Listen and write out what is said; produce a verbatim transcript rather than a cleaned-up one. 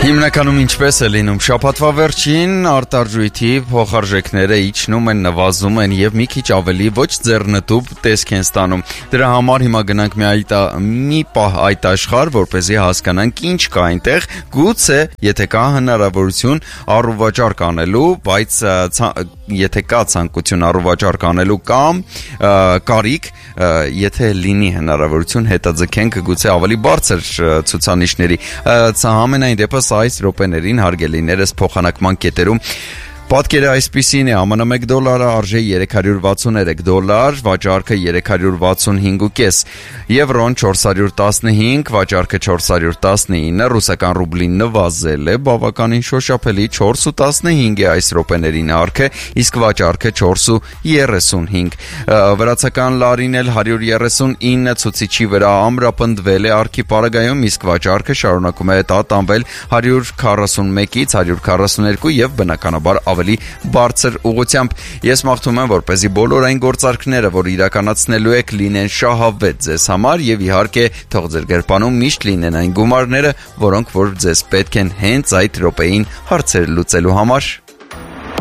Հիմնականում ինչպես է լինում շաբաթվա վերջին արտարժույթի փոխարժեքները իջնում են, նվազում են եւ մի քիչ ավելի ոչ ձեռնտուփ տեսք են ստանում։ Դրա համար հիմա գնանք մի այտ մի պահ այդ աշխարհ, որպեսզի հասկանանք ինչ կա այնտեղ, գուցե եթե կա հնարավորություն առուվաճառ կանելու, բայց եթե կա ցանկություն առուվաճառ կանելու կամ կարիք, եթե լինի հնարավորություն հետաձգենք գուցե ավելի բարձր ցուցանիշների, ամենայն դեպս այս րոպեներին հարգելիներս փոխանակման կետերում պատկերը այսպիսին է, ԱՄՆ մեկ դոլարը արժե երեք հարյուր վաթսուններեք դոլար, վաճառքը երեք հարյուր վաթսունհինգ ու կես, եվրոն չորս հարյուր տասնհինգ, վաճառքը չորս հարյուր տասնինը, ռուսական ռուբլին նվազել է, բավականին շոշափելի չորս ու տասնհինգ է այս րոպեներին արքը, իսկ վաճառքը չորս ու երեսունհինգ, վրացական լարին էլ հարյուր երեսունինը ցուցիչի վրա ամրապնդվել է արքի պարագայում, իսկ վաճառքը շարունակում է տատանվել հարյուր քառասունմեկից հարյուր քառասուներկու եւ բնականաբար ավելի բարձր ուղղությամբ։ Ես մաղթում եմ, որպեսզի բոլոր այն գործարքները, որ իրականացնելու եք, լինեն շահավետ ձեզ համար եւ իհարկե թող ձեր գրպանում միշտ լինեն այն գումարները, որոնք որ ձեզ պետք են հենց այդ րոպեին հարցեր լուծելու համար։